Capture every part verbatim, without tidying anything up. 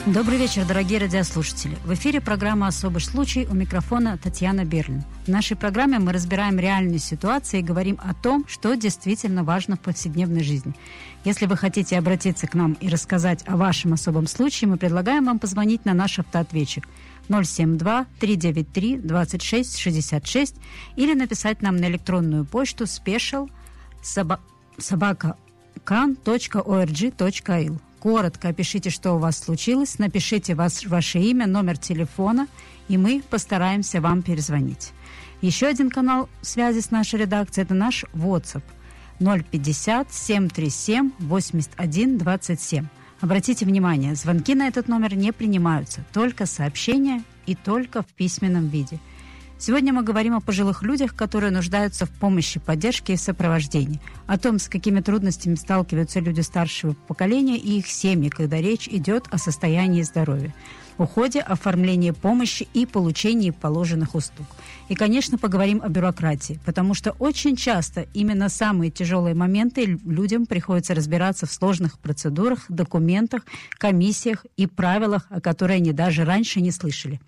Добрый вечер, дорогие радиослушатели. В эфире программа «Особый случай», у микрофона Татьяна Берлин. В нашей программе мы разбираем реальные ситуации и говорим о том, что действительно важно в повседневной жизни. Если вы хотите обратиться к нам и рассказать о вашем особом случае, мы предлагаем вам позвонить на наш автоответчик ноль семь два три девять три двадцать шесть шестьдесят шесть или написать нам на электронную почту special собака кан точка орг точка ил. Коротко опишите, что у вас случилось, напишите вас, ваше имя, номер телефона, и мы постараемся вам перезвонить. Еще один канал связи с нашей редакцией – это наш WhatsApp ноль пятьдесят семь тридцать семь восемьдесят один двадцать семь. Обратите внимание, звонки на этот номер не принимаются, только сообщения и только в письменном виде. Сегодня мы говорим о пожилых людях, которые нуждаются в помощи, поддержке и сопровождении, о том, с какими трудностями сталкиваются люди старшего поколения и их семьи, когда речь идет о состоянии здоровья, уходе, оформлении помощи и получении положенных услуг. И, конечно, поговорим о бюрократии, потому что очень часто именно самые тяжелые моменты людям приходится разбираться в сложных процедурах, документах, комиссиях и правилах, о которых они даже раньше не слышали.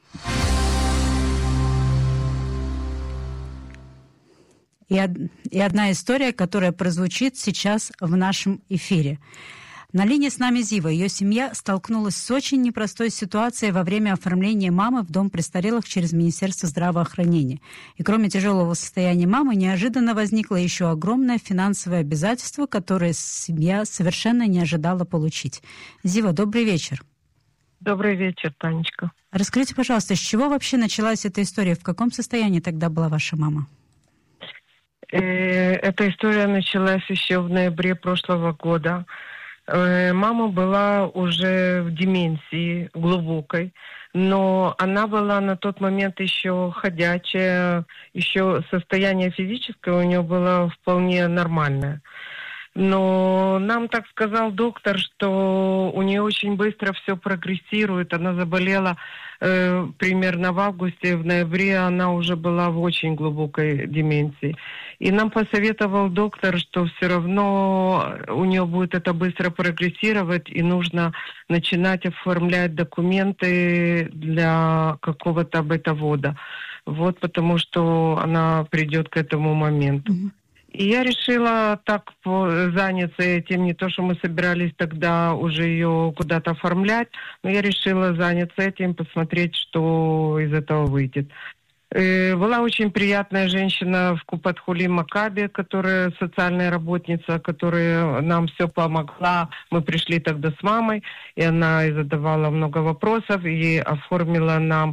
И, од... и одна история, которая прозвучит сейчас в нашем эфире. На линии с нами Зива. Ее семья столкнулась с очень непростой ситуацией во время оформления мамы в дом престарелых через Министерство здравоохранения. И кроме тяжелого состояния мамы, неожиданно возникло еще огромное финансовое обязательство, которое семья совершенно не ожидала получить. Зива, добрый вечер. Добрый вечер, Танечка. Расскажите, пожалуйста, с чего вообще началась эта история? В каком состоянии тогда была ваша мама? Эта история началась еще в ноябре прошлого года. Мама была уже в деменции глубокой, но она была на тот момент еще ходячая, еще состояние физическое у нее было вполне нормальное. Но нам так сказал доктор, что у нее очень быстро все прогрессирует. Она заболела э, примерно в августе, в ноябре она уже была в очень глубокой деменции. И нам посоветовал доктор, что все равно у нее будет это быстро прогрессировать, и нужно начинать оформлять документы для какого-то бытовода. Вот потому что она придет к этому моменту. И я решила так заняться этим, не то, что мы собирались тогда уже ее куда-то оформлять, но я решила заняться этим, посмотреть, что из этого выйдет. И была очень приятная женщина в Купат-Хулим Макаби, которая социальная работница, которая нам все помогла. Мы пришли тогда с мамой, и она и задавала много вопросов, и оформила нам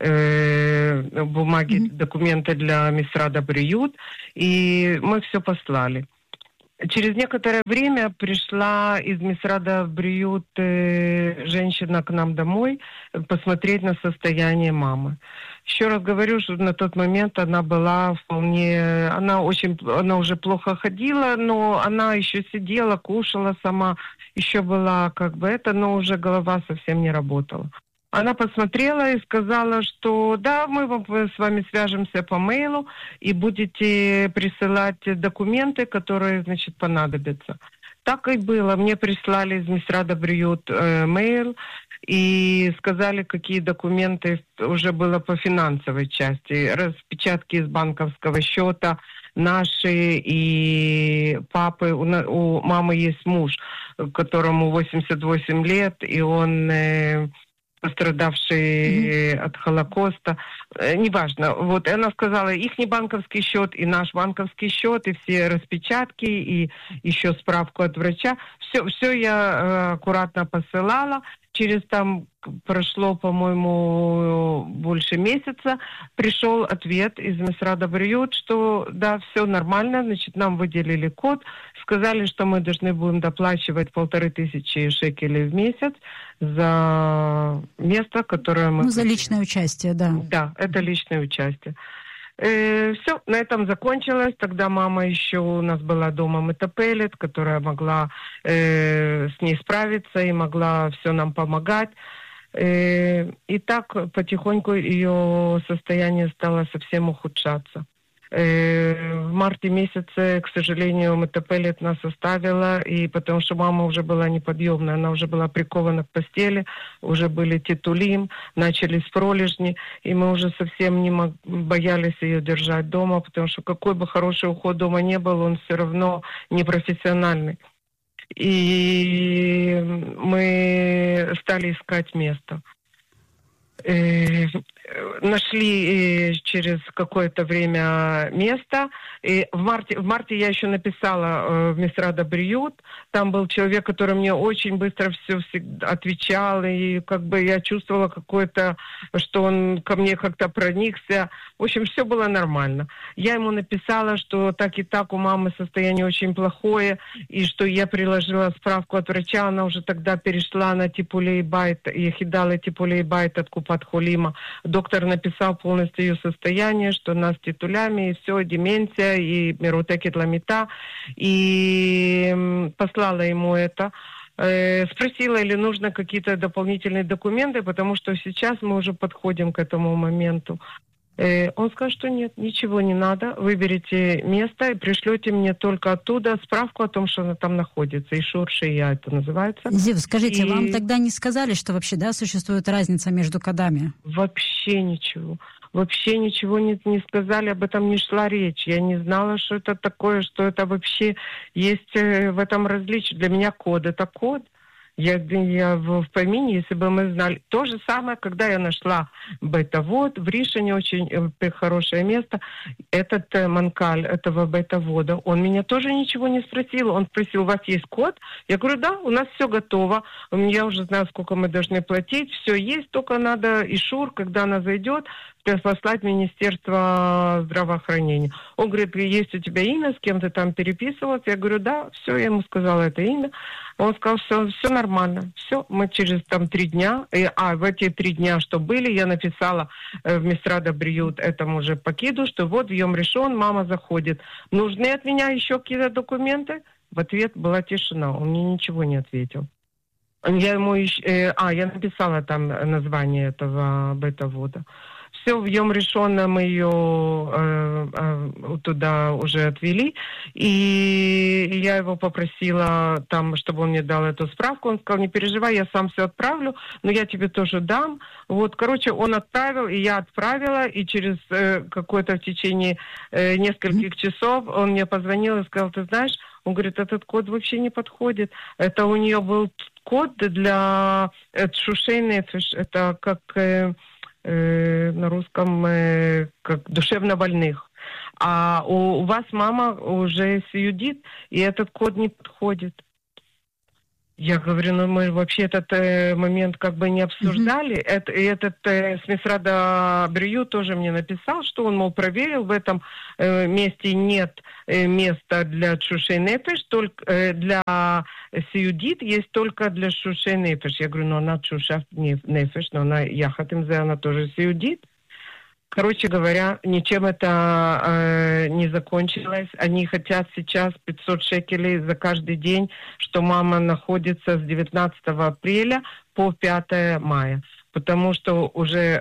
э, бумаги, mm-hmm. документы для Мисрада Бриют, и мы все послали. Через некоторое время пришла из Мисрада Бриют э, женщина к нам домой посмотреть на состояние мамы. Еще раз говорю, что на тот момент она была вполне... Она очень... Она уже плохо ходила, но она еще сидела, кушала сама. Еще была как бы это, но уже голова совсем не работала. Она посмотрела и сказала, что да, мы с вами свяжемся по мейлу и будете присылать документы, которые, значит, понадобятся. Так и было. Мне прислали из Мисрада Бриют э, мейл и сказали, какие документы уже было по финансовой части. Распечатки из банковского счета наши и папы. У, у мамы есть муж, которому восемьдесят восемь лет, и он... Э, пострадавшие mm-hmm. от Холокоста, э, неважно. Вот она сказала, их банковский счет и наш банковский счет, и все распечатки, и еще справку от врача. Все, все я э, аккуратно посылала. Через там прошло, по-моему, больше месяца, пришел ответ из Мисрада Бриют, что да, все нормально, значит, нам выделили код, сказали, что мы должны будем доплачивать полторы тысячи шекелей в месяц за место, которое мы... Ну, за личное участие, да. Да, это личное участие. Э, все, на этом закончилось. Тогда мама еще у нас была дома метапелет, которая могла э, с ней справиться и могла все нам помогать. Э, и так потихоньку ее состояние стало совсем ухудшаться. В марте месяце, к сожалению, метапеллет нас оставила, и потому что мама уже была неподъемная, она уже была прикована к постели, уже были титулим, начались пролежни, и мы уже совсем не мог, боялись ее держать дома, потому что какой бы хороший уход дома не был, он все равно непрофессиональный. И мы стали искать место. Э, нашли э, через какое-то время место. И в марте, в марте я еще написала э, в Мисрад Абриют. Там был человек, который мне очень быстро все отвечал. И как бы я чувствовала какое-то, что он ко мне как-то проникся. В общем, все было нормально. Я ему написала, что так и так у мамы состояние очень плохое. И что я приложила справку от врача. Она уже тогда перешла на типулей байт. Ехидала типулей байт от Купат Холима. Доктор написал полностью ее состояние, что она с титулями, и все, деменция, и мерутекетламита. И послала ему это. Э, спросила, или нужно какие-то дополнительные документы, потому что сейчас мы уже подходим к этому моменту. Э, он сказал, что нет, ничего не надо. Выберите место и пришлете мне только оттуда справку о том, что она там находится. Ишур шия это называется. Зив, скажите, и... вам тогда не сказали, что вообще, да, существует разница между кодами? Вообще ничего. Вообще ничего не, не сказали, об этом не шла речь. Я не знала, что это такое, что это вообще есть в этом различие. Для меня код — это код. Я, я в, в помине, если бы мы знали. То же самое, когда я нашла бета-вод, в Ришине очень э, хорошее место. Этот э, манкаль этого бета-вода, он меня тоже ничего не спросил. Он спросил, у вас есть код? Я говорю, да, у нас все готово. Я уже знаю, сколько мы должны платить. Все есть, только надо ишур, когда она зайдет, послать в Министерство здравоохранения. Он говорит, есть у тебя имя, с кем ты там переписывалась? Я говорю, да, все, я ему сказала это имя. Он сказал, все, все нормально. Все, мы через там три дня, и, а в эти три дня, что были, я написала э, в Мисрад Абриют этому же пакиду, что вот в Йом Ришон мама заходит. Нужны от меня еще какие-то документы? В ответ была тишина, он мне ничего не ответил. Я ему еще, э, а, я написала там название этого бета-вода. Все, в Йом Ришон мы ее э, э, туда уже отвели, и я его попросила там, чтобы он мне дал эту справку. Он сказал, не переживай, я сам все отправлю, но я тебе тоже дам. Вот, короче, он отправил, и я отправила, и через э, какое-то в течение э, нескольких часов он мне позвонил и сказал, ты знаешь, он говорит, этот код вообще не подходит. Это у нее был код для шушей нефеш, это как... Э, на русском э, как душевно больных. А у, у вас мама уже сиюдит, и этот код не подходит. Я говорю, ну мы вообще этот э, момент как бы не обсуждали. Mm-hmm. Это, и этот э, с Мисрада Абриют тоже мне написал, что он, мол, проверил, в этом э, месте нет э, места для Тшушей Нефеш, только э, для Сиюдит есть только для Тшушей Нефеш. Я говорю, ну она Тшуша Нефеш, но она Яхатимзе, она тоже Сиюдит. Короче говоря, ничем это э, не закончилось. Они хотят сейчас пятьсот шекелей за каждый день, что мама находится с девятнадцатого апреля по пятое мая. Потому что уже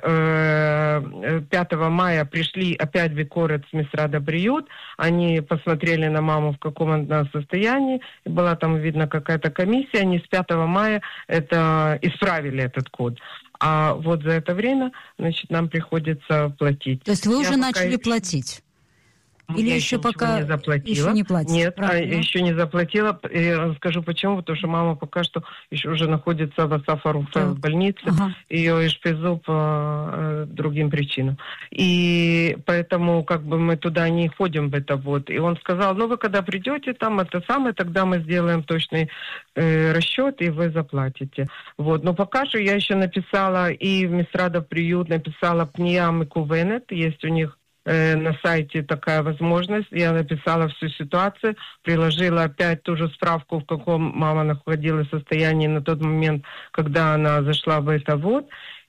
э, пятого мая пришли опять бикорет с Мисрад Абриют. Они посмотрели на маму, в каком она состоянии. И была там, видно, какая-то комиссия. Они с пятого мая это, исправили этот код. А вот за это время, значит, нам приходится платить. То есть вы Я уже начали еще... платить? Или я еще, еще пока не заплатила. Еще не платите? Нет, правильно? а, еще не заплатила. Я скажу почему. Потому что мама пока что еще уже находится в Асафаруфе в больнице. Ага. Ее ишпизу по э, другим причинам. И поэтому как бы мы туда не ходим в это вот. И он сказал, ну вы когда придете там, это самое, тогда мы сделаем точный э, расчет, и вы заплатите. Вот. Но пока что я еще написала и в Мисрад Абриют, написала Пниям и Кувенет. Есть у них на сайте такая возможность. Я написала всю ситуацию, приложила опять ту же справку, в каком мама находилась состоянии на тот момент, когда она зашла в это вот.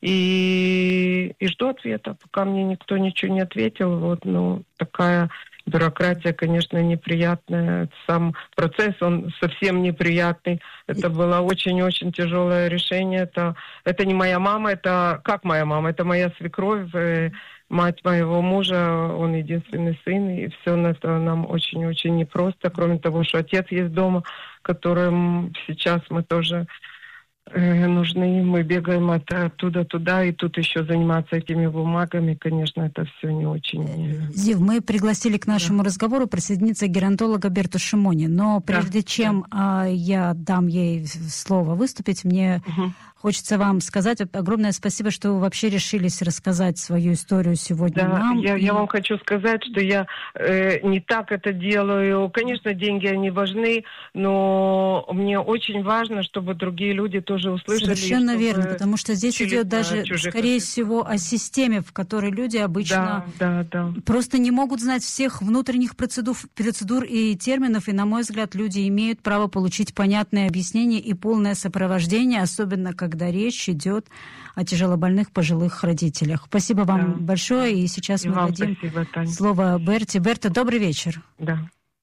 И, и жду ответа. Пока мне никто ничего не ответил. Вот, ну, такая бюрократия, конечно, неприятная. Сам процесс, он совсем неприятный. Это было очень-очень тяжелое решение. Это, это не моя мама, это как моя мама? Это моя свекровь. мать моего мужа, он единственный сын, и все это нам очень-очень непросто, кроме того, что отец есть дома, которым сейчас мы тоже э, нужны, мы бегаем от, оттуда туда, и тут еще заниматься этими бумагами, конечно, это все не очень... Зив, мы пригласили к нашему да. разговору присоединиться геронтолога Берту Шимони, но прежде да. чем да. я дам ей слово выступить, мне... Угу. Хочется вам сказать огромное спасибо, что вы вообще решились рассказать свою историю сегодня да, нам. Я, и... я вам хочу сказать, что я э, не так это делаю. Конечно, деньги, они важны, но мне очень важно, чтобы другие люди тоже услышали. Совершенно верно, потому что здесь идет даже, скорее всего, о системе, в которой люди обычно да, да, да. просто не могут знать всех внутренних процедур, процедур и терминов, и, на мой взгляд, люди имеют право получить понятное объяснение и полное сопровождение, особенно когда когда речь идет о тяжелобольных пожилых родителях. Спасибо вам да. большое, и сейчас и мы дадим спасибо, слово Берте. Берта, добрый вечер. Да.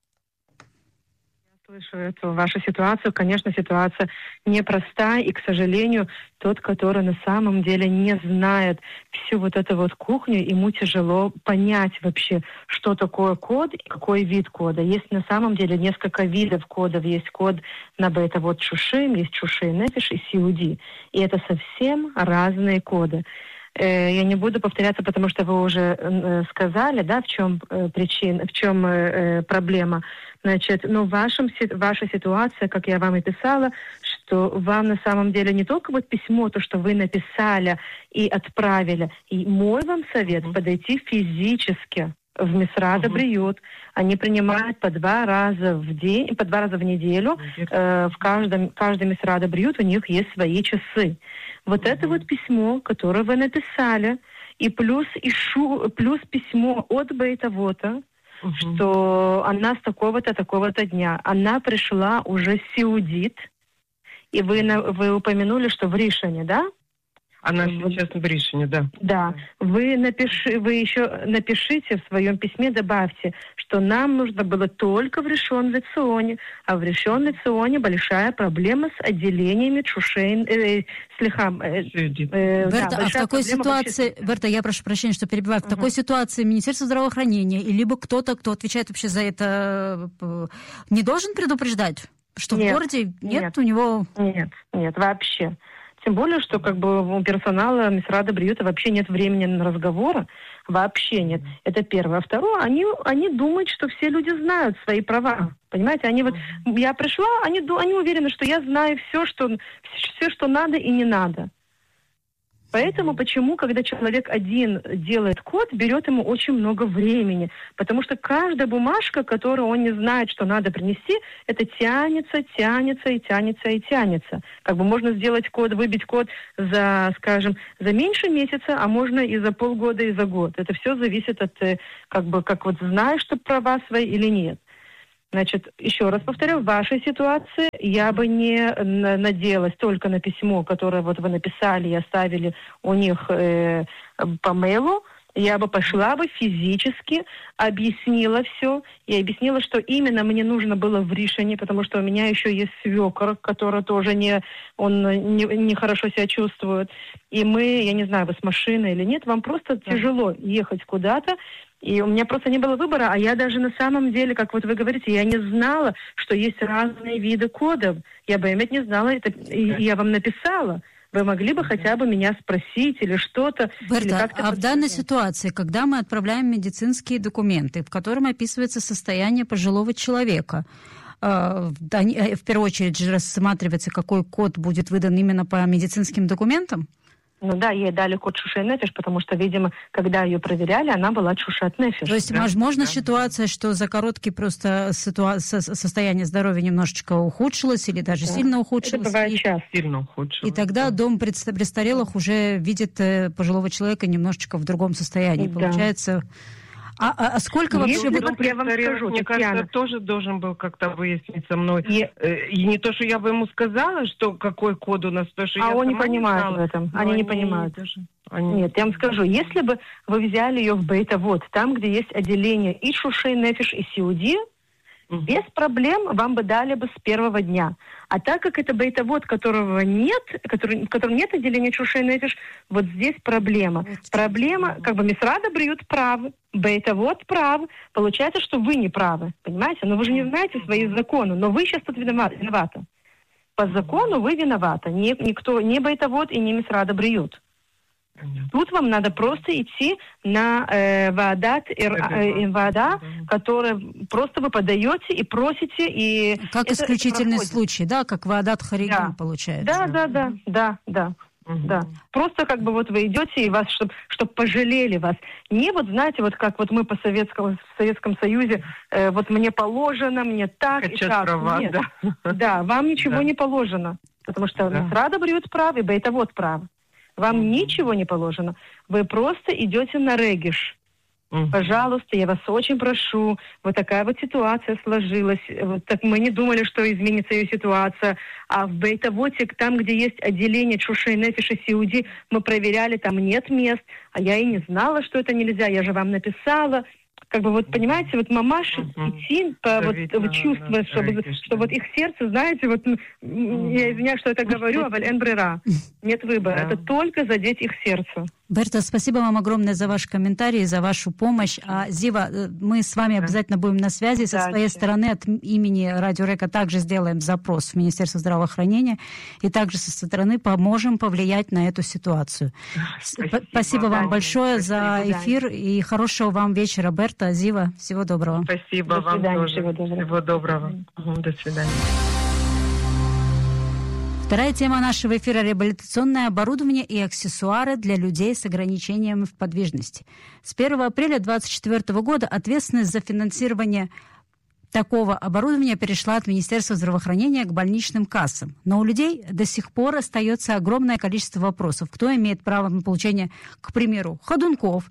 Слышу эту вашу ситуацию. Конечно, ситуация непростая, и, к сожалению, тот, который на самом деле не знает всю вот эту вот кухню, ему тяжело понять вообще, что такое код и какой вид кода. Есть на самом деле несколько видов кодов. Есть код на бета-вот шушим, есть шуши нефиш и си ю ди. И это совсем разные коды. Я не буду повторяться, потому что вы уже сказали, да, в чем причина, в чем проблема. Значит, ну, в вашем, ваша ситуация, как я вам и писала, что вам на самом деле не только вот письмо, то, что вы написали и отправили. И мой вам совет mm-hmm. подойти физически в Мисрад Абриют. Mm-hmm. Они принимают по два раза в день, по два раза в неделю. Mm-hmm. Э, в каждом, каждом Мисрад Абриют у них есть свои часы. Вот mm-hmm. это вот письмо, которое вы написали, и плюс, ишу, плюс письмо от Бейта-Вота, Uh-huh. что она с такого-то, такого-то дня. Она пришла уже сиудит, и вы, вы упомянули, что в Ришоне, да? Она сейчас в Ришоне, да. Да. Вы, напиши, вы еще напишите в своем письме, добавьте, что нам нужно было только в Ришон Леционе, а в Ришон Леционе большая проблема с отделениями Чушейн... Э, слихам, э, э, Берта, да, а в такой ситуации... Вообще... Берта, я прошу прощения, что перебиваю. В uh-huh. такой ситуации Министерство здравоохранения и либо кто-то, кто отвечает вообще за это, не должен предупреждать, что нет, в городе нет, нет у него... Нет, нет, вообще. Тем более, что как бы у персонала Мисрада Абриюта вообще нет времени на разговоры. Вообще нет. Это первое. А второе, они, они думают, что все люди знают свои права. Понимаете, они вот... Я пришла, они, они уверены, что я знаю все, что, все, что надо и не надо. Поэтому почему, когда человек один делает код, берет ему очень много времени. Потому что каждая бумажка, которую он не знает, что надо принести, это тянется, тянется и тянется и тянется. Как бы можно сделать код, выбить код за, скажем, за меньше месяца, а можно и за полгода, и за год. Это все зависит от, как бы, как вот знаешь ты права свои или нет. Значит, еще раз повторю, в вашей ситуации я бы не надеялась только на письмо, которое вот вы написали и оставили у них э, по мейлу. Я бы пошла бы физически, объяснила все. И объяснила, что именно мне нужно было в Ришоне, потому что у меня еще есть свекор, который тоже не, он не, не хорошо себя чувствует. И мы, я не знаю, вы с машиной или нет, вам просто да. тяжело ехать куда-то. И у меня просто не было выбора, а я даже на самом деле, как вот вы говорите, я не знала, что есть разные виды кодов. Я бы иметь не знала, это, и я вам написала. Вы могли бы хотя бы меня спросить или что-то. Берта, или а подсказать. В данной ситуации, когда мы отправляем медицинские документы, в котором описывается состояние пожилого человека, в первую очередь же рассматривается, какой код будет выдан именно по медицинским документам? Ну да, ей дали код Шушей Нефиш, потому что, видимо, когда ее проверяли, она была Шушат Нефиш. То есть, да? возможно, да. ситуация, что за короткий просто ситуа- состояние здоровья немножечко ухудшилось или даже да. сильно ухудшилось. Это бывает и, часто. Сильно ухудшилось. И тогда да. дом престарелых уже видит пожилого человека немножечко в другом состоянии. Да. Получается... А, а, а сколько Если вообще... Вот я вам скажу, мне кажется, тоже должен был как-то выяснить со мной. И, и не то, что я бы ему сказала, что какой код у нас, то, что а я он не понимает в этом. Они, они не понимают. Даже, они... Нет, я вам скажу, если бы вы взяли ее в Бейта-Вот, там, где есть отделение и Шушей Нефиш, и Сиуди, Угу. Без проблем вам бы дали бы с первого дня. А так как это бейтовод, которого нет, который, в котором нет отделения шушей нефиш, вот здесь проблема. Проблема, как бы Мисрад абриют правы, бейтовод прав. Получается, что вы не правы, понимаете? Но вы же не знаете свои законы, но вы сейчас тут виноваты. По закону вы виноваты. Ни, никто, ни бейтовод и ни Мисрад абриют. Тут вам надо просто идти на э, ваадат, э, ваада, который просто вы подаете и просите. И как это, исключительный это случай, да? Как ваадат харигим, да. Получается. Да, да, да, да, да. Угу. Да. Просто как бы вот вы идете, и вас, чтобы чтоб пожалели вас. Не вот, знаете, вот как вот мы по Советскому, в Советском Союзе, э, вот мне положено, мне так Хочу и так. Права, Нет. Да. да, вам ничего да. не положено. Потому что да. Мисрад абриют прав, и бейтовод прав. Вам mm-hmm. ничего не положено. Вы просто идете на региш. Mm-hmm. Пожалуйста, я вас очень прошу. Вот такая вот ситуация сложилась. Вот так мы не думали, что изменится ее ситуация. А в бейтовоте, там, где есть отделение шушей нефиш и сиуди, мы проверяли, там нет мест. А я и не знала, что это нельзя. Я же вам написала. Как бы вот, понимаете, вот мамаши uh-huh. идти по вот, вот чувствовать, чтобы, чтобы вот их сердце, знаете, вот, uh-huh. я извиняюсь, что это говорю, а вален брера. Нет выбора. Yeah. Это только задеть их сердце. Берта, спасибо вам огромное за ваш комментарий, за вашу помощь. А, Зива, мы с вами обязательно будем на связи. Со своей стороны от имени Радио Река также сделаем запрос в Министерство здравоохранения и также со стороны поможем повлиять на эту ситуацию. Спасибо, спасибо вам да, большое спасибо, за эфир да. и хорошего вам вечера, Берта, Зива. Всего доброго. Спасибо До вам свидания, тоже. Всего доброго. Всего доброго. Угу, до свидания. Вторая тема нашего эфира – реабилитационное оборудование и аксессуары для людей с ограничениями в подвижности. С первого апреля две тысячи двадцать четвёртого года ответственность за финансирование такого оборудования перешла от Министерства здравоохранения к больничным кассам. Но у людей до сих пор остается огромное количество вопросов. Кто имеет право на получение, к примеру, ходунков,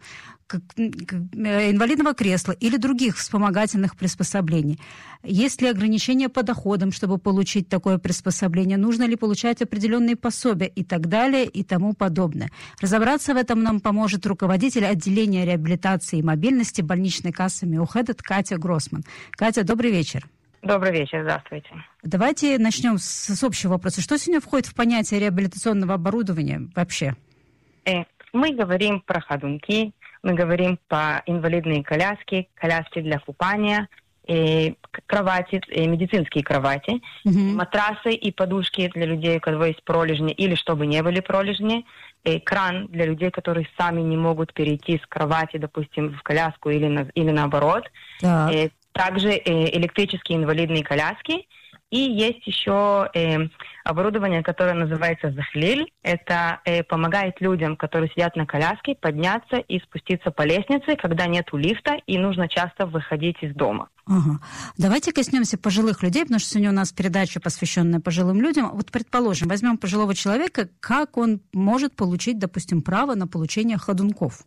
инвалидного кресла или других вспомогательных приспособлений? Есть ли ограничения по доходам, чтобы получить такое приспособление? Нужно ли получать определенные пособия и так далее и тому подобное? Разобраться в этом нам поможет руководитель отделения реабилитации и мобильности больничной кассы Миухедет Катя Гроссман. Катя, добрый вечер. Добрый вечер, здравствуйте. Давайте начнем с, с общего вопроса. Что сегодня входит в понятие реабилитационного оборудования вообще? Э, мы говорим про ходунки, мы говорим про инвалидные коляски, коляски для купания, э, кровати, э, медицинские кровати, mm-hmm. матрасы и подушки для людей, у кого есть пролежни или чтобы не были пролежни, э, кран для людей, которые сами не могут перейти с кровати, допустим, в коляску или, на, или наоборот. Так. Э, также э, электрические инвалидные коляски. И есть еще э, оборудование, которое называется захлиль. Это э, помогает людям, которые сидят на коляске, подняться и спуститься по лестнице, когда нету лифта и нужно часто выходить из дома. Ага. Давайте коснемся пожилых людей, потому что сегодня у нас передача, посвященная пожилым людям. Вот, предположим, возьмем пожилого человека, как он может получить, допустим, право на получение ходунков?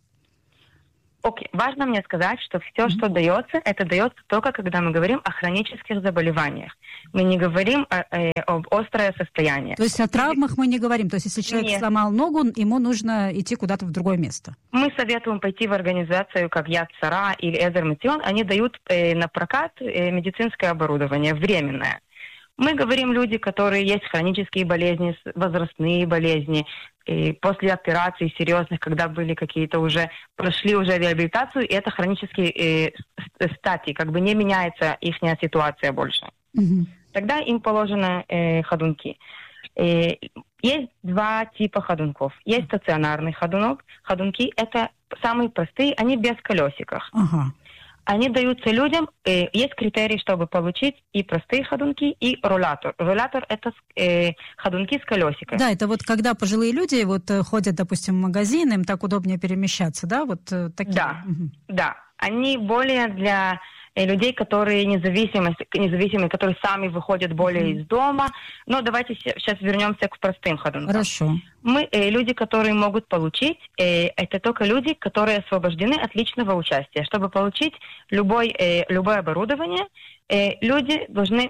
Окей, okay. Важно мне сказать, что все, mm-hmm. что дается, это дается только, когда мы говорим о хронических заболеваниях. Мы не говорим о, о, об острое состояние. То есть о травмах мы не говорим? То есть если человек Нет. сломал ногу, ему нужно идти куда-то в другое место? Мы советуем пойти в организацию, как Яд Сара или Эзер Митион. Они дают э, на прокат э, медицинское оборудование, временное. Мы говорим люди, которые есть хронические болезни, возрастные болезни, и после операций серьезных, когда были какие-то уже, прошли уже реабилитацию, и это хронические э, стадии, как бы не меняется их ситуация больше. Mm-hmm. Тогда им положено э, ходунки. Э, есть два типа ходунков. Есть стационарный ходунок. Ходунки это самые простые, они без колесиков. Uh-huh. Они даются людям, э, есть критерии, чтобы получить и простые ходунки, и роллатор. Роллатор – это э, ходунки с колесиками. Да, это вот когда пожилые люди вот ходят, допустим, в магазин, им так удобнее перемещаться, да? Вот такие. Да, угу. да. Они более для э, людей, которые независимые, независимые, которые сами выходят более mm-hmm. из дома. Но давайте сейчас вернемся к простым ходункам. Хорошо. Мы, э, люди, которые могут получить, э, это только люди, которые освобождены от личного участия. Чтобы получить любой, э, любое оборудование, э, люди должны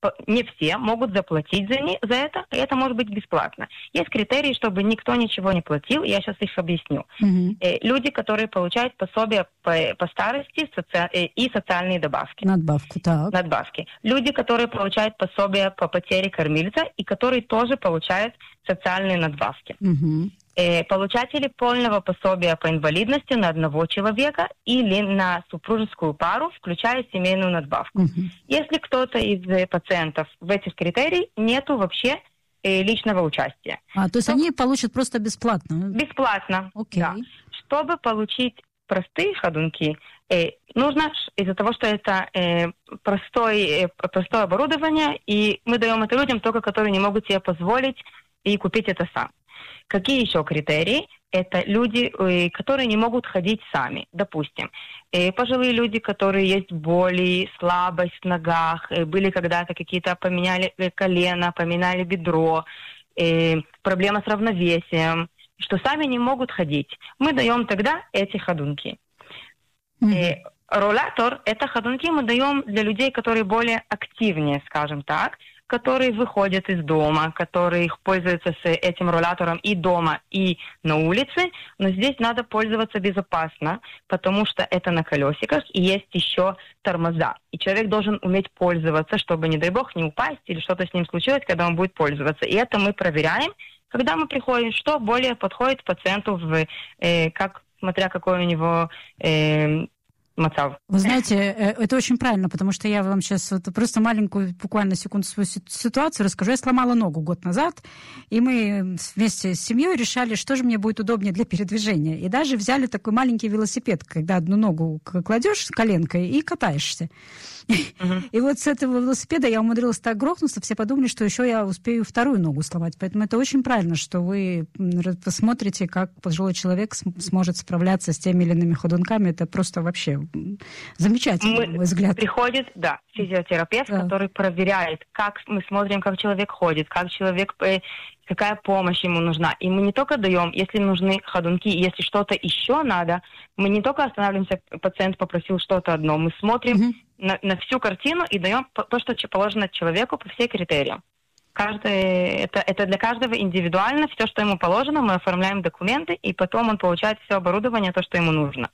не все могут заплатить за, не, за это, и это может быть бесплатно. Есть критерии, чтобы никто ничего не платил, я сейчас их объясню. Mm-hmm. Э, люди, которые получают пособие по, по старости соци... э, и социальные добавки. Надбавку, так. Надбавки. Люди, которые получают пособие по потере кормильца и которые тоже получают социальные надбавки. Mm-hmm. Э, получатели полного пособия по инвалидности на одного человека или на супружескую пару, включая семейную надбавку. Mm-hmm. Если кто-то из пациентов в этих критериях, нету вообще э, личного участия. А, то есть то... они получат просто бесплатно? Бесплатно, okay. да. Чтобы получить простые ходунки, э, нужно из-за того, что это э, простой, э, простое оборудование, и мы даем это людям только, которые не могут себе позволить и купить это сам. Какие еще критерии? Это люди, которые не могут ходить сами. Допустим, пожилые люди, которые есть боли, слабость в ногах, были когда-то какие-то, поменяли колено, поменяли бедро, проблема с равновесием, что сами не могут ходить. Мы даем тогда эти ходунки. Mm-hmm. Роллатор – это ходунки мы даем для людей, которые более активнее, скажем так, которые выходят из дома, которые пользуются с этим роллятором и дома, и на улице. Но здесь надо пользоваться безопасно, потому что это на колесиках, и есть еще тормоза. И человек должен уметь пользоваться, чтобы, не дай бог, не упасть или что-то с ним случилось, когда он будет пользоваться. И это мы проверяем, когда мы приходим, что более подходит пациенту, в, э, как, смотря какой у него... Э, Мацав. Вы знаете, это очень правильно, потому что я вам сейчас вот просто маленькую, буквально секунду свою ситуацию расскажу. Я сломала ногу год назад, и мы вместе с семьей решали, что же мне будет удобнее для передвижения. И даже взяли такой маленький велосипед, когда одну ногу кладешь коленкой и катаешься. Uh-huh. И вот с этого велосипеда я умудрилась так грохнуться, все подумали, что еще я успею вторую ногу сломать. Поэтому это очень правильно, что вы посмотрите, как пожилой человек сможет справляться с теми или иными ходунками. Это просто вообще замечательно, мы, на мой взгляд. Приходит, да, физиотерапевт, да. который проверяет, как мы смотрим, как человек ходит, как человек, какая помощь ему нужна. И мы не только даем, если нужны ходунки, если что-то еще надо, мы не только останавливаемся, пациент попросил что-то одно, мы смотрим uh-huh. на, на всю картину и даем то, что положено человеку по всем критериям. Каждый, это, это для каждого индивидуально, все, что ему положено, мы оформляем документы, и потом он получает все оборудование, то, что ему нужно.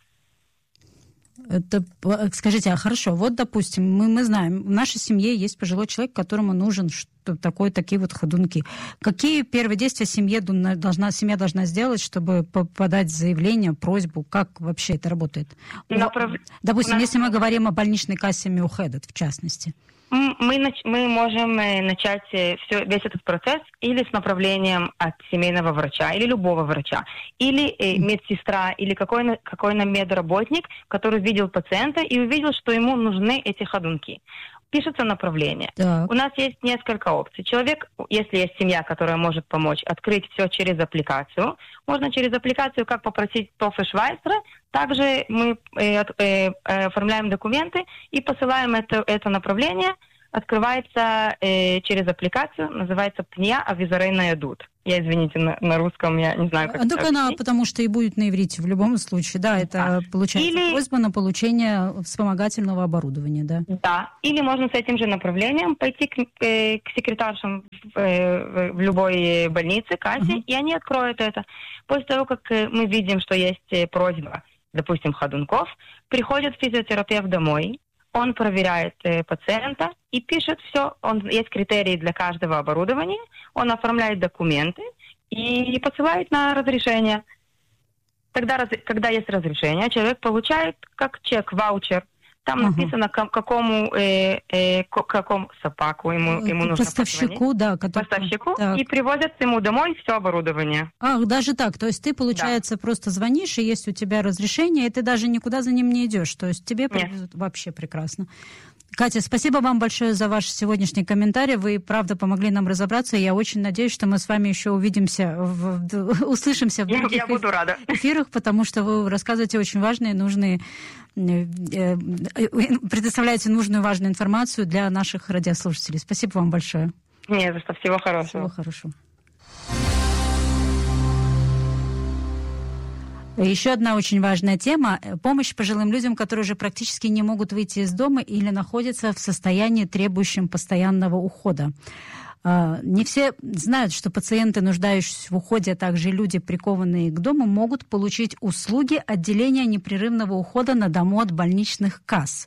Это, скажите, а хорошо, вот, допустим, мы, мы знаем, в нашей семье есть пожилой человек, которому нужен что, такой, такие вот ходунки. Какие первые действия семье должна, семья должна сделать, чтобы подать заявление, просьбу? Как вообще это работает? Направ... Допустим, нас... если мы говорим о больничной кассе Миухедет, в частности. Мы, мы можем начать все, весь этот процесс или с направлением от семейного врача, или любого врача, или э, медсестра, или какой-то какой медработник, который видел пациента и увидел, что ему нужны эти ходунки. Пишется направление. Так. У нас есть несколько опций. Человек, если есть семья, которая может помочь открыть все через аппликацию, можно через аппликацию как попросить Тофе Швайцера, также мы э, э, оформляем документы и посылаем это, это направление. Открывается э, через аппликацию, называется «Пния авизарейная дуд». Я, извините, на, на русском я не знаю, как а, это. Она, потому что и будет на иврите в любом случае, да, это да. Получается или... просьба на получение вспомогательного оборудования, да? Да, или можно с этим же направлением пойти к, э, к секретаршам в, э, в любой больнице, кассе, uh-huh. и они откроют это. После того, как мы видим, что есть просьба, допустим, ходунков, приходит физиотерапевт домой, он проверяет э, пациента и пишет все. Он, есть критерии для каждого оборудования. Он оформляет документы и посылает на разрешение. Тогда, раз, когда есть разрешение, человек получает как чек, ваучер. Там uh-huh. написано, к какому, э, э, к какому сапаку ему, ему нужно поставщику, да, который... поставщику, так. и привозят ему домой все оборудование. Ах, даже так. То есть ты, получается, да. просто звонишь, и есть у тебя разрешение, и ты даже никуда за ним не идешь. То есть тебе привезут. Вообще прекрасно. Катя, спасибо вам большое за ваш сегодняшний комментарий. Вы, правда, помогли нам разобраться. Я очень надеюсь, что мы с вами еще увидимся, в, в, услышимся в других я, я буду рада. эфирах, потому что вы рассказываете очень важные, нужные, предоставляете нужную, важную информацию для наших радиослушателей. Спасибо вам большое. Не за что. Всего хорошего. Всего хорошего. Еще одна очень важная тема – помощь пожилым людям, которые уже практически не могут выйти из дома или находятся в состоянии, требующем постоянного ухода. Не все знают, что пациенты, нуждающиеся в уходе, а также люди, прикованные к дому, могут получить услуги отделения непрерывного ухода на дому от больничных касс.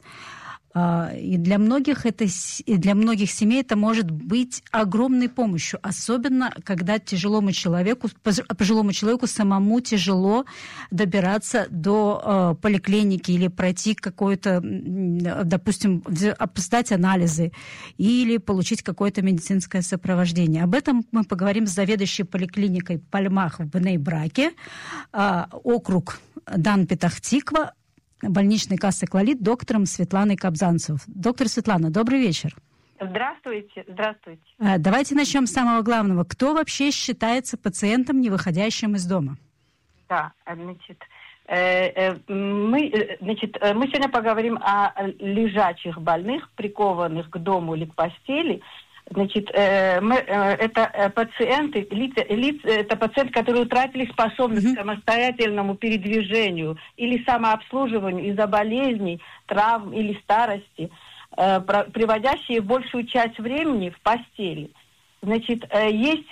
И для многих, это, и для многих семей это может быть огромной помощью, особенно когда тяжелому человеку, пожилому человеку самому тяжело добираться до э, поликлиники или пройти какое-то, допустим, сдать анализы или получить какое-то медицинское сопровождение. Об этом мы поговорим с заведующей поликлиникой Пальмах в Бней-Браке, э, округ Дан-Петах-Тиква, больничной кассы «Клалит», доктором Светланой Кобзанцевой. Доктор Светлана, добрый вечер. Здравствуйте, здравствуйте. Давайте начнем с самого главного. Кто вообще считается пациентом, не выходящим из дома? Да, значит, э, э, мы, значит, мы сегодня поговорим о лежачих больных, прикованных к дому или к постели. Значит, э, мы, э, это пациенты, лица, лица, это пациенты, которые утратили способность mm-hmm. к самостоятельному передвижению или самообслуживанию из-за болезней, травм или старости, э, про, приводящие большую часть времени в постели. Значит, э, есть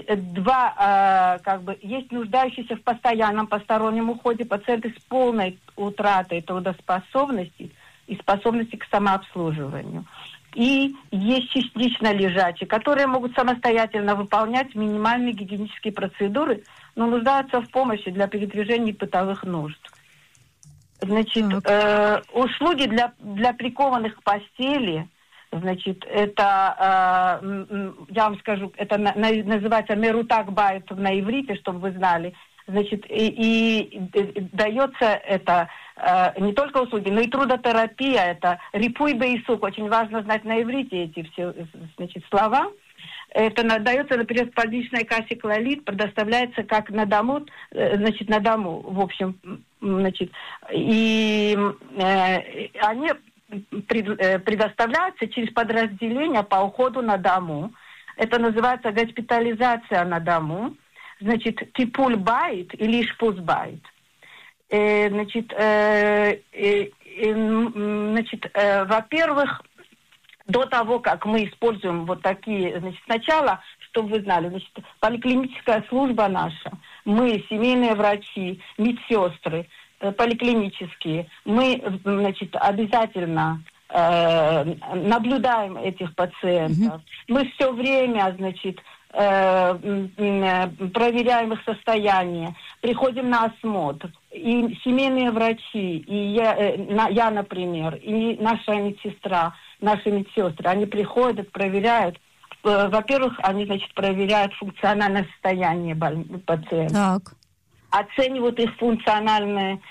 два, э, как бы, есть нуждающиеся в постоянном постороннем уходе пациенты с полной утратой трудоспособности и способности к самообслуживанию. И есть частично лежачие, которые могут самостоятельно выполнять минимальные гигиенические процедуры, но нуждаются в помощи для передвижения бытовых нужд. Значит, э, услуги для, для прикованных к постели, значит, это, э, я вам скажу, это на, на, называется мерутак байт на иврите, чтобы вы знали. Значит, и, и, и дается это э, не только услуги, но и трудотерапия, это рипуй бейсук, очень важно знать на иврите эти все, значит, слова. Это дается, например, в больничной кассе «Клалит», предоставляется как на дому, э, значит, на дому, в общем, значит, и э, они пред, э, предоставляются через подразделения по уходу на дому. Это называется госпитализация на дому. Значит, типуль байт или шпуз байт. Э, значит, э, э, э, значит э, во-первых, до того, как мы используем вот такие, значит, сначала, чтобы вы знали, значит, поликлиническая служба наша, мы, семейные врачи, медсестры, э, поликлинические, мы, значит, обязательно э, наблюдаем этих пациентов. Mm-hmm. Мы все время, значит, проверяем их состояние, приходим на осмотр. И семейные врачи, и я, я, например, и наша медсестра, наши медсестры, они приходят, проверяют. Во-первых, они, значит, проверяют функциональное состояние пациента. Так. Оценивают их функциональное.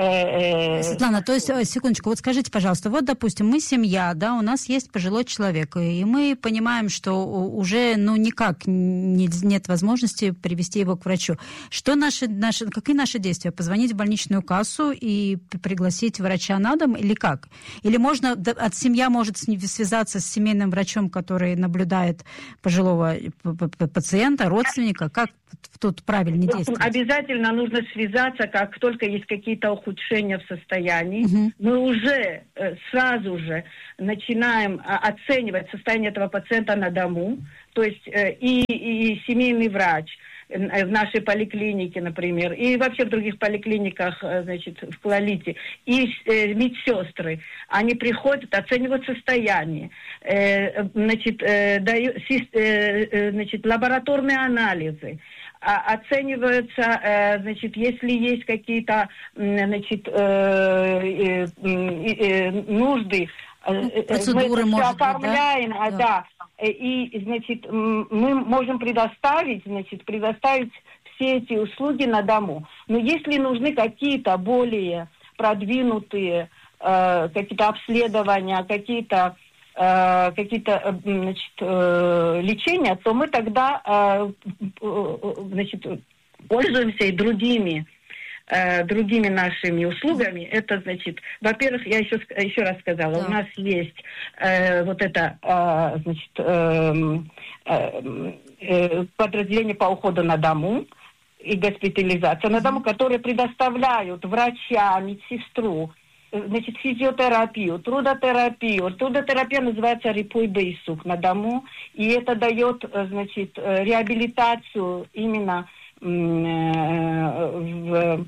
Светлана, то есть, секундочку, вот скажите, пожалуйста, вот, допустим, мы семья, да, у нас есть пожилой человек, и мы понимаем, что уже, ну, никак не, нет возможности привести его к врачу. Что наши, наши, какие наши действия? Позвонить в больничную кассу и пригласить врача на дом или как? Или можно, от семья может связаться с семейным врачом, который наблюдает пожилого пациента, родственника? Как тут правильнее действовать? Обязательно нужно связаться, как только есть какие-то ухудшения в состоянии. Угу. Мы уже э, сразу же начинаем а, оценивать состояние этого пациента на дому. То есть э, и, и семейный врач э, в нашей поликлинике, например, и вообще в других поликлиниках, э, значит, в Клалите, и э, медсестры, они приходят, оценивают состояние, э, значит, э, дают, э, э, значит, лабораторные анализы, оцениваются, э, значит, если есть какие-то, значит, э, э, э, нужды, процедуры, мы может оформляем, быть, да? да, да, и, значит, мы можем предоставить, значит, предоставить все эти услуги на дому. Но если нужны какие-то более продвинутые, э, какие-то обследования, какие-то какие-то, значит, лечения, то мы тогда, значит, пользуемся и другими, другими нашими услугами. Это, значит, во-первых, я еще, еще раз сказала, да. У нас есть вот это, значит, подразделение по уходу на дому. и госпитализация на дому, которые предоставляют врача, медсестру, значит, физиотерапию, трудотерапию. Трудотерапия называется рипуй бейсук на дому, и это дает, значит, реабилитацию именно в,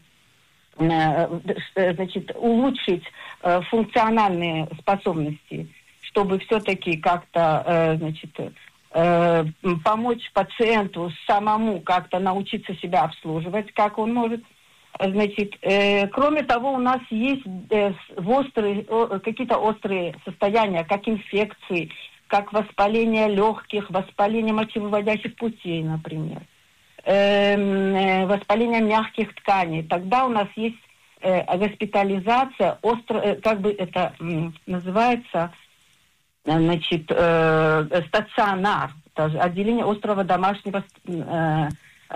значит, улучшить функциональные способности, чтобы все-таки как-то, значит, помочь пациенту самому как-то научиться себя обслуживать, как он может. Значит, э, кроме того, у нас есть э, острые, о, какие-то острые состояния, как инфекции, как воспаление легких, воспаление мочевыводящих путей, например, э, э, воспаление мягких тканей. Тогда у нас есть э, госпитализация, остро, э, как бы это э, называется, значит, э, стационар, отделение острого домашнего э,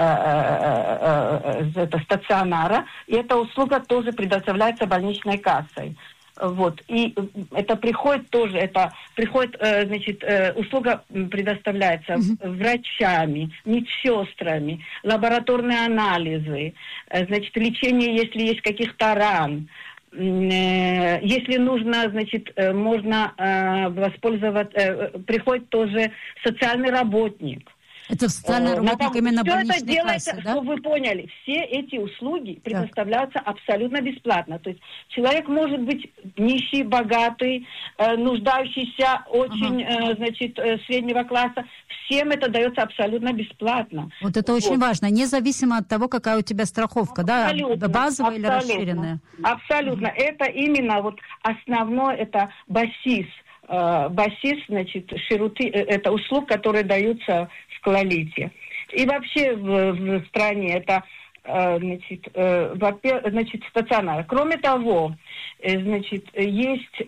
это стационара, и эта услуга тоже предоставляется больничной кассой. Вот. И это приходит тоже, это приходит, значит, услуга предоставляется mm-hmm. врачами, медсестрами, лабораторные анализы, значит, лечение, если есть каких-то ран. Если нужно, значит, можно воспользоваться, приходит тоже социальный работник. Это социальный работник именно больничной это делается, кассы, да? чтобы вы поняли, все эти услуги предоставляются так. абсолютно бесплатно. То есть человек может быть нищий, богатый, э, нуждающийся, очень, ага. э, значит, э, среднего класса. Всем это дается абсолютно бесплатно. Вот это вот. Очень важно, независимо от того, какая у тебя страховка, абсолютно, да? Базовая абсолютно, или расширенная? Абсолютно. Ага. Это именно вот основное, это басис. Басис, значит, шируты, это услуг, которые даются в Клалите. И вообще в, в стране это, значит, значит, стационар. Кроме того, значит, есть,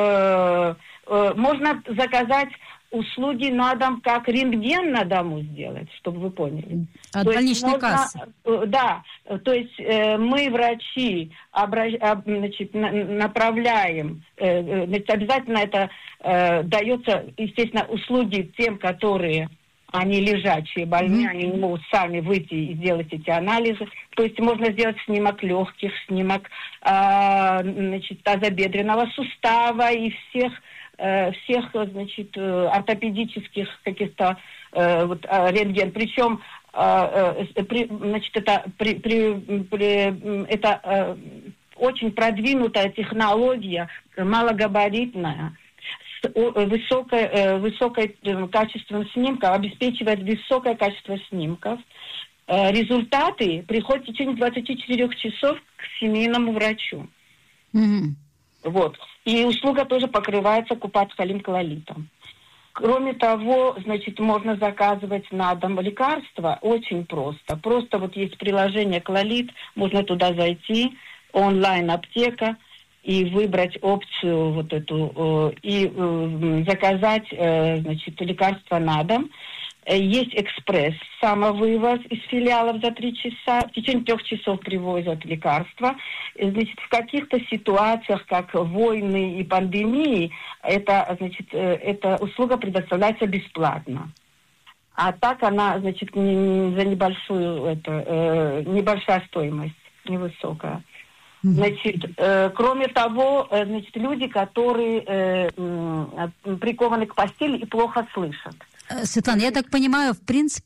можно заказать услуги на дом, как рентген на дому сделать, чтобы вы поняли. От больничной можно, кассы. Да, то есть э, мы, врачи, обращ, об, значит, на, направляем, э, значит, обязательно это э, дается, естественно, услуги тем, которые, они лежачие, больные, mm-hmm. они не могут сами выйти и сделать эти анализы. То есть можно сделать снимок легких, снимок э, значит, тазобедренного сустава и всех всех, значит, ортопедических каких-то э, вот, рентген. Причем, э, э, при, значит, это, при, при, при, это э, очень продвинутая технология, малогабаритная, с высокой, э, высокой качеством снимков, обеспечивает высокое качество снимков. Э, результаты приходят в течение двадцати четырёх часов к семейному врачу. Mm-hmm. Вот. И услуга тоже покрывается Купат-Халим Клалитом. Кроме того, значит, можно заказывать на дом лекарства очень просто. Просто вот есть приложение Клалит, можно туда зайти, онлайн-аптека, и выбрать опцию вот эту, и заказать, значит, лекарства на дом. Есть экспресс, самовывоз из филиалов за три часа. В течение трех часов привозят лекарства. Значит, в каких-то ситуациях, как войны и пандемии, это, значит, эта услуга предоставляется бесплатно. А так она, значит, не, не, за небольшую, это, э, небольшая стоимость, невысокая. Значит, э, кроме того, э, значит, люди, которые э, э, прикованы к постели и плохо слышат. Светлана, я так понимаю, в принципе,